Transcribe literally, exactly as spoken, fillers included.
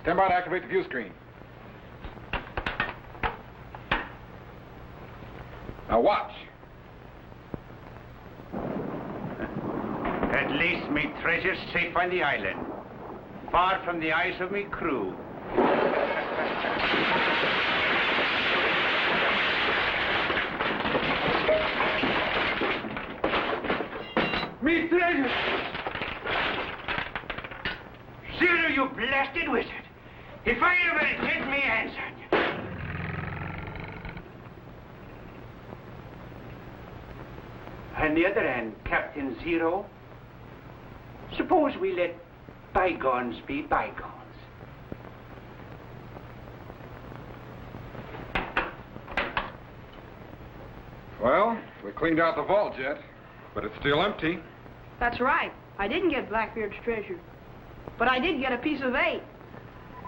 Stand by to activate the view screen. Now watch. At least me treasure's safe on the island, far from the eyes of me crew. Me treasure! Zero, you blasted wizard! If I ever get me hands on you. On the other hand, Captain Zero, suppose we let bygones be bygones. Well, we cleaned out the vault jet, but it's still empty. That's right. I didn't get Blackbeard's treasure. But I did get a piece of eight.